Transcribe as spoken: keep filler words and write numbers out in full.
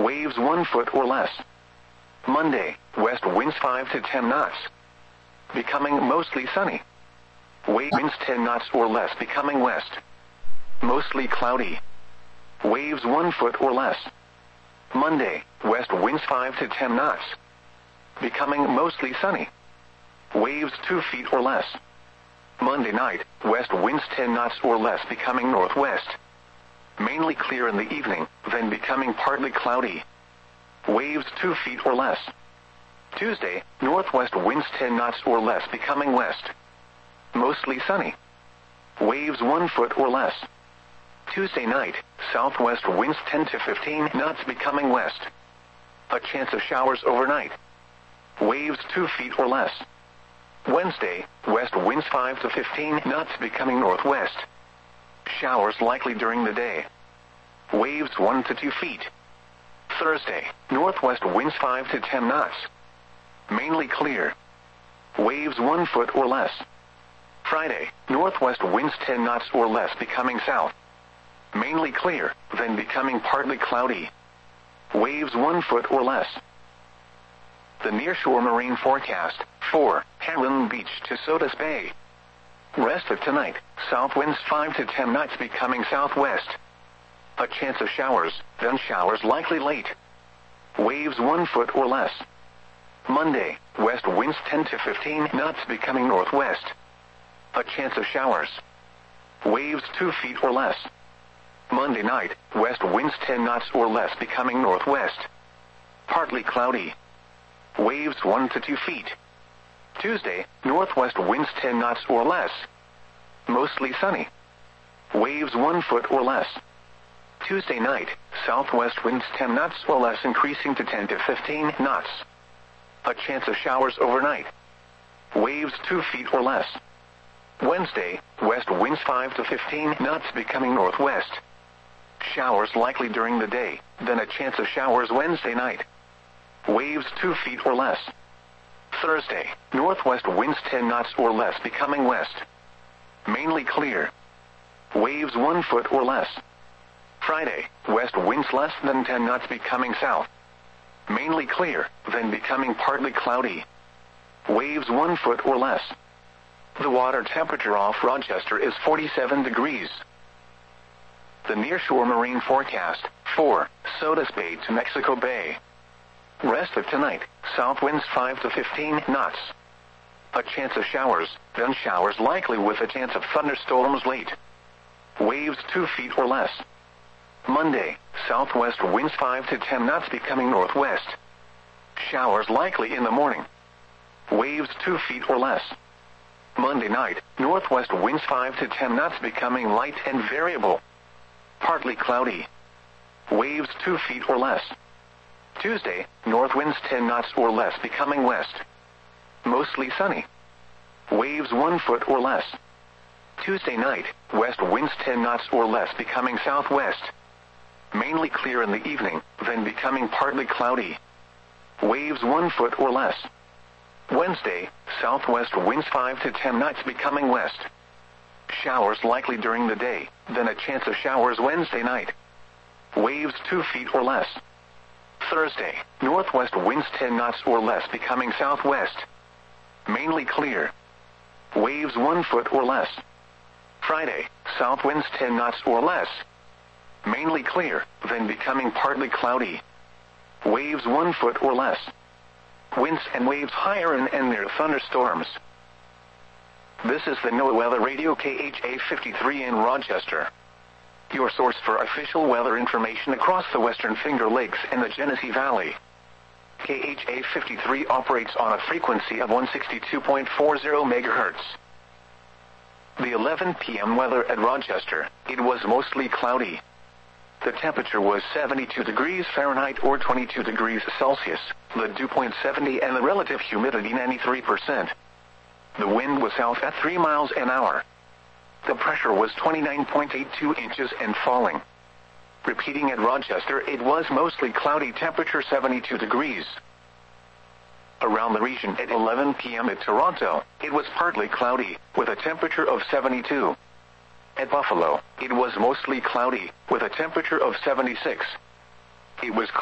waves one foot or less. Monday, west winds five to ten knots, becoming mostly sunny. Winds ten knots or less, becoming west. Mostly cloudy. Waves one foot or less. Monday, west winds five to ten knots, becoming mostly sunny. Waves two feet or less. Monday night, west winds ten knots or less, becoming northwest. Mainly clear in the evening, then becoming partly cloudy. Waves two feet or less. Tuesday, northwest winds ten knots or less, becoming west. Mostly sunny. Waves one foot or less. Tuesday night, southwest winds ten to fifteen knots, becoming west. A chance of showers overnight. Waves two feet or less. Wednesday, west winds five to fifteen knots, becoming northwest. Showers likely during the day. Waves one to two feet. Thursday, northwest winds five to ten knots. Mainly clear. Waves one foot or less. Friday, northwest winds ten knots or less, becoming south. Mainly clear, then becoming partly cloudy. Waves one foot or less. The nearshore marine forecast, for Heron Beach to Sodus Bay. Rest of tonight, south winds five to ten knots, becoming southwest. A chance of showers, then showers likely late. Waves one foot or less. Monday, west winds ten to fifteen knots, becoming northwest. A chance of showers. Waves two feet or less. Monday night, west winds ten knots or less, becoming northwest. Partly cloudy. Waves one to two feet. Tuesday, northwest winds ten knots or less. Mostly sunny. Waves one foot or less. Tuesday night, southwest winds ten knots or less, increasing to ten to fifteen knots. A chance of showers overnight. Waves two feet or less. Wednesday, west winds five to fifteen knots, becoming northwest. Showers likely during the day, then a chance of showers Wednesday night. Waves two feet or less. Thursday, northwest winds ten knots or less, becoming west. Mainly clear. Waves one foot or less. Friday, west winds less than ten knots, becoming south. Mainly clear, then becoming partly cloudy. Waves one foot or less. The water temperature off Rochester is forty-seven degrees. The nearshore marine forecast, for Sodus Bay to Mexico Bay. Rest of tonight, south winds five to fifteen knots. A chance of showers, then showers likely with a chance of thunderstorms late. Waves two feet or less. Monday, southwest winds five to ten knots, becoming northwest. Showers likely in the morning. Waves two feet or less. Monday night, northwest winds five to ten knots, becoming light and variable. Partly cloudy. Waves two feet or less. Tuesday, north winds ten knots or less, becoming west. Mostly sunny. Waves one foot or less. Tuesday night, west winds ten knots or less, becoming southwest. Mainly clear in the evening, then becoming partly cloudy. Waves one foot or less. Wednesday, southwest winds five to ten knots, becoming west. Showers likely during the day, then a chance of showers Wednesday night. Waves two feet or less. Thursday, northwest winds ten knots or less, becoming southwest. Mainly clear. Waves one foot or less. Friday, south winds ten knots or less. Mainly clear, then becoming partly cloudy. Waves one foot or less. Winds and waves higher and, and near thunderstorms. This is the NOAA Weather Radio K H A fifty-three in Rochester. Your source for official weather information across the Western Finger Lakes and the Genesee Valley. K H A fifty-three operates on a frequency of one sixty-two point four zero megahertz. The eleven p m weather at Rochester, it was mostly cloudy. The temperature was seventy-two degrees Fahrenheit or twenty-two degrees Celsius, the dew point seventy and the relative humidity ninety-three percent. The wind was south at three miles an hour. The pressure was twenty-nine point eight two inches and falling. Repeating at Rochester, it was mostly cloudy, temperature seventy-two degrees. Around the region at eleven p m at Toronto, it was partly cloudy, with a temperature of seventy-two. At Buffalo, it was mostly cloudy, with a temperature of seventy-six. It was